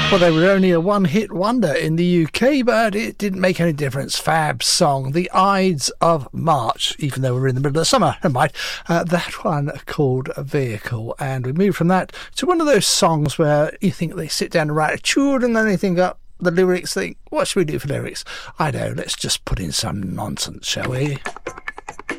Well, they were only a one-hit wonder in the UK, but it didn't make any difference. Fab's song, The Ides of March, even though we're in the middle of summer, never mind. That one called Vehicle. And we move from that to one of those songs where you think they sit down and write a tune and then they think up the lyrics, think, what should we do for lyrics? I know, let's just put in some nonsense, shall we?